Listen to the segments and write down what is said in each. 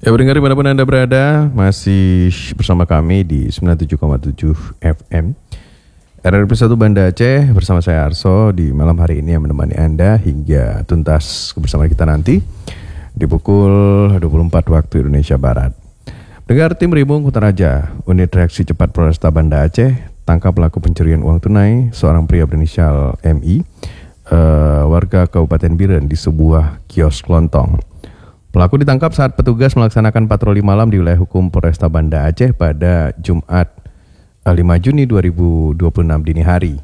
Ya, pendengar dimanapun Anda berada, masih bersama kami di 97,7 FM RRP 1 Banda Aceh bersama saya Arso di malam hari ini yang menemani Anda hingga tuntas kebersamaan kita nanti di pukul 24 waktu Indonesia Barat. Pendengar, tim Rimung Kutaraja, unit reaksi cepat Polresta Banda Aceh, tangkap pelaku pencurian uang tunai seorang pria berinisial MI, warga Kabupaten Biren di sebuah kios kelontong. Pelaku ditangkap saat petugas melaksanakan patroli malam di wilayah hukum Polresta Banda Aceh pada Jumat 5 Juni 2026 dini hari.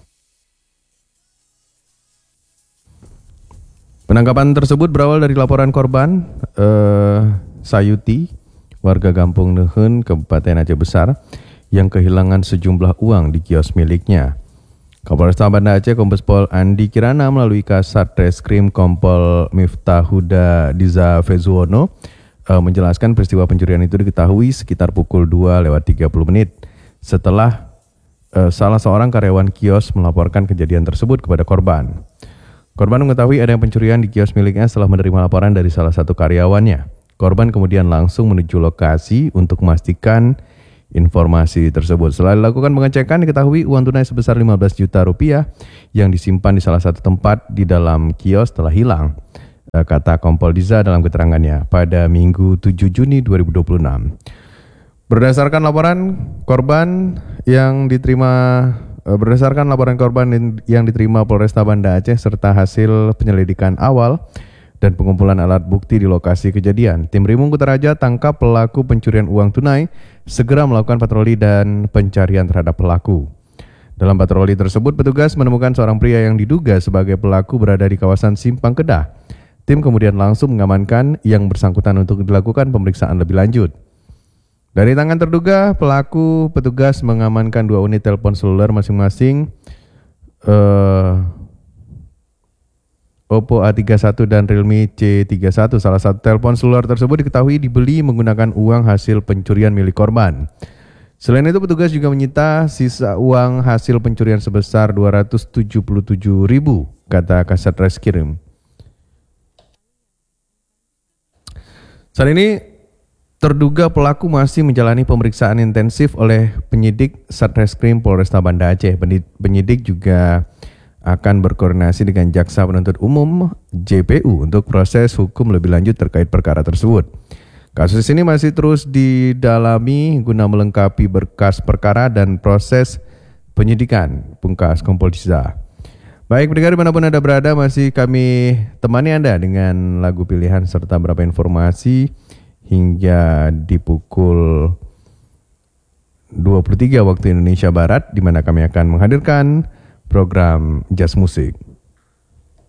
Penangkapan tersebut berawal dari laporan korban Sayuti, warga Kampung Nehen, Kabupaten Aceh Besar, yang kehilangan sejumlah uang di kios miliknya. Kapolresta Banda Aceh Kombes Pol Andi Kirana melalui Kasat Reskrim Kompol Miftahuda Diza Fezuono menjelaskan peristiwa pencurian itu diketahui sekitar pukul 2:30 setelah salah seorang karyawan kios melaporkan kejadian tersebut kepada korban. Korban mengetahui ada pencurian di kios miliknya setelah menerima laporan dari salah satu karyawannya. Korban kemudian langsung menuju lokasi untuk memastikan informasi tersebut. Setelah dilakukan pengecekan, diketahui uang tunai sebesar 15 juta rupiah yang disimpan di salah satu tempat di dalam kios telah hilang, kata Kompol Diza dalam keterangannya pada Minggu 7 Juni 2026. Berdasarkan laporan korban yang diterima Polresta Banda Aceh serta hasil penyelidikan awal dan pengumpulan alat bukti di lokasi kejadian, tim Rimung Kutaraja tangkap pelaku pencurian uang tunai, segera melakukan patroli dan pencarian terhadap pelaku. Dalam patroli tersebut, petugas menemukan seorang pria yang diduga sebagai pelaku berada di kawasan Simpang Kedah. Tim kemudian langsung mengamankan yang bersangkutan untuk dilakukan pemeriksaan lebih lanjut. Dari tangan terduga pelaku, petugas mengamankan 2 unit telepon seluler masing-masing Oppo A31 dan Realme C31. Salah satu telepon seluler tersebut diketahui dibeli menggunakan uang hasil pencurian milik korban. Selain itu, petugas juga menyita sisa uang hasil pencurian sebesar 277.000, kata Kasat Reskrim. Saat ini, terduga pelaku masih menjalani pemeriksaan intensif oleh penyidik Satreskrim Polresta Banda Aceh. Penyidik juga akan berkoordinasi dengan Jaksa Penuntut Umum JPU untuk proses hukum lebih lanjut terkait perkara tersebut. Kasus ini masih terus didalami guna melengkapi berkas perkara dan proses penyidikan, pungkas Kompol Diza. Baik, pendengar dimanapun Anda berada, masih kami temani Anda dengan lagu pilihan serta beberapa informasi hingga di pukul 23 waktu Indonesia Barat, di mana kami akan menghadirkan program Jazz Musik.